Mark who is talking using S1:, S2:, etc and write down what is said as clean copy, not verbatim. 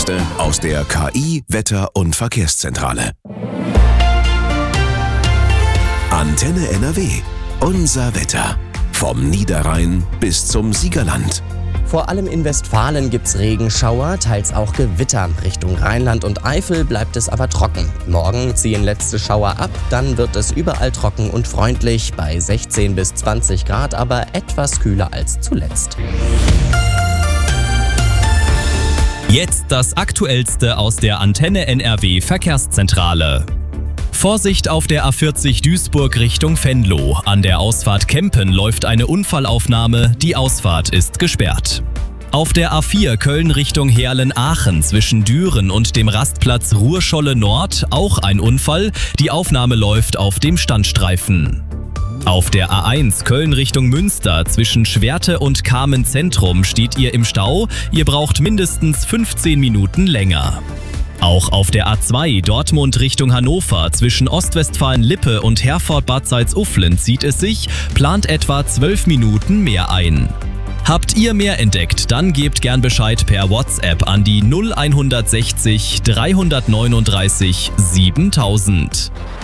S1: Neueste aus der KI Wetter- und Verkehrszentrale. Antenne NRW. Unser Wetter. Vom Niederrhein bis zum Siegerland.
S2: Vor allem in Westfalen gibt's Regenschauer, teils auch Gewitter. Richtung Rheinland und Eifel bleibt es aber trocken. Morgen ziehen letzte Schauer ab, dann wird es überall trocken und freundlich, bei 16 bis 20 Grad, aber etwas kühler als zuletzt.
S3: Jetzt das Aktuellste aus der Antenne NRW Verkehrszentrale. Vorsicht auf der A40 Duisburg Richtung Venlo. An der Ausfahrt Kempen läuft eine Unfallaufnahme, die Ausfahrt ist gesperrt. Auf der A4 Köln Richtung Heerlen-Aachen zwischen Düren und dem Rastplatz Ruhrscholle Nord auch ein Unfall, die Aufnahme läuft auf dem Standstreifen. Auf der A1 Köln Richtung Münster zwischen Schwerte und Kamen Zentrum steht ihr im Stau, ihr braucht mindestens 15 Minuten länger. Auch auf der A2 Dortmund Richtung Hannover zwischen Ostwestfalen-Lippe und Herford-Bad Salzuflen zieht es sich, plant etwa 12 Minuten mehr ein. Habt ihr mehr entdeckt, dann gebt gern Bescheid per WhatsApp an die 0160 339 7000.